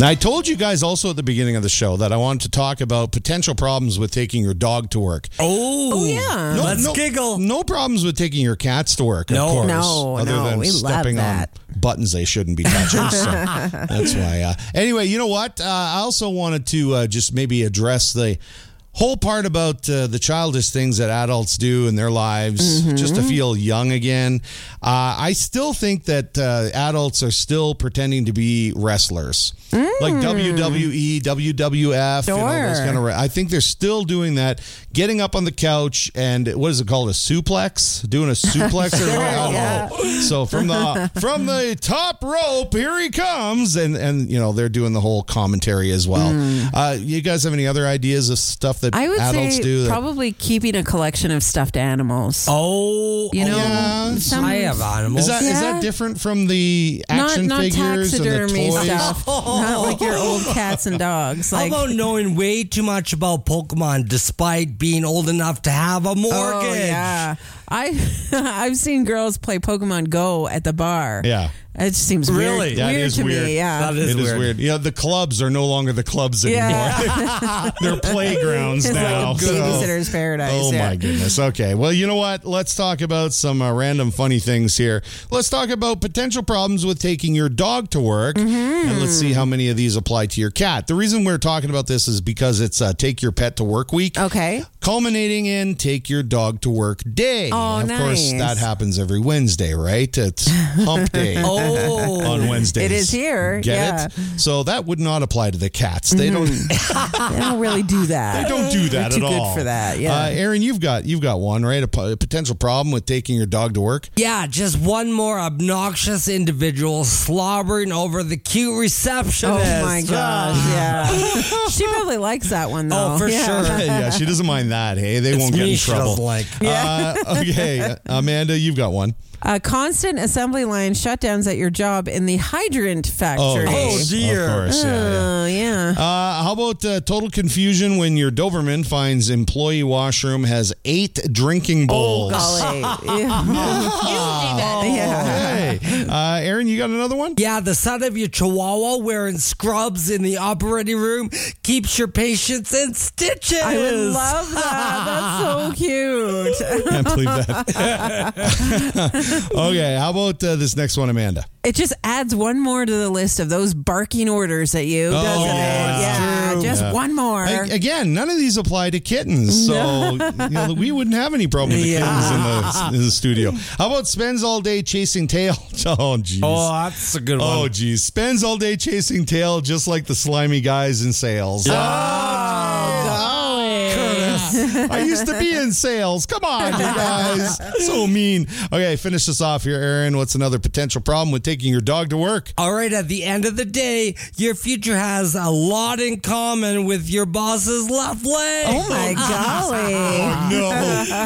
Now, I told you guys also at the beginning of the show that I wanted to talk about potential problems with taking your dog to work. Oh yeah. Let's giggle. No problems with taking your cats to work, of No. course. No, other than we stepping love on that. buttons they shouldn't be touching. So that's why. Anyway, you know what? I also wanted to just maybe address the whole part about the childish things that adults do in their lives just to feel young again. I still think that adults are still pretending to be wrestlers. Like WWE, WWF, you know, those kind of. I think they're still doing that, getting up on the couch and what is it called, a suplex? Doing a suplex? I don't know. So from the top rope, here he comes, and you know they're doing the whole commentary as well. You guys have any other ideas of stuff that I would adults say do? probably keeping a collection of stuffed animals. Oh, You know, yeah, I have animals. Is that different from the action not figures and the taxidermy toys? stuff. Not like your old cats and dogs. How Like, about knowing way too much about Pokemon despite being old enough to have a mortgage? oh yeah, I've seen girls play Pokemon Go at the bar. Yeah. It just seems Really? weird, That weird is to weird. me. Yeah, That is weird. Yeah, the clubs are no longer the clubs anymore. Yeah. They're playgrounds it's now. like a babysitter's paradise. Oh yeah. my goodness. Okay. Well, you know what? Let's talk about some random funny things here. Let's talk about potential problems with taking your dog to work. And let's see how many of these apply to your cat. The reason we're talking about this is because it's Take Your Pet to Work Week. Okay. Culminating in Take Your Dog to Work Day. Oh, of course, nice. that happens every Wednesday, right? It's hump day. Oh. On Wednesdays. It is here, Get yeah. it? So that would not apply to the cats. They don't. They don't really do that. They don't do that They're too at all. good for that. Yeah. Aaron, you've got one, right? A potential problem with taking your dog to work. Yeah, just one more obnoxious individual slobbering over the cute receptionist. Oh my gosh, yeah. She probably likes that one though. Oh, for Yeah. sure. Yeah, she doesn't mind that. Hey, they won't get in Me, she trouble. doesn't like. Okay, Amanda, you've got one. Constant assembly line shutdowns at your job in the hydrant factory. Oh, dear. Of course, yeah. Oh, yeah. How about total confusion when your Doberman finds employee washroom has 8 drinking Oh, bowls? golly. Yeah. Hey, Aaron, you got another one? Yeah, the son of your chihuahua wearing scrubs in the operating room keeps your patients in stitches. I would love that. That's so cute. Can't believe that. Okay, how about this next one, Amanda? It just adds one more to the list of those barking orders at you, doesn't it? Yeah, true. just Yeah. one more. Again, none of these apply to kittens, so you know, we wouldn't have any problem with the kittens in the studio. How about spends all day chasing tail? Oh, jeez. Oh, that's a good one. Oh, geez. Spends all day chasing tail just like the slimy guys in sales. I used to be in sales. Come on, you guys. So mean. Okay, finish this off here, Aaron. What's another potential problem with taking your dog to work? All right, at the end of the day, your future has a lot in common with your boss's left leg. Oh, my golly. No.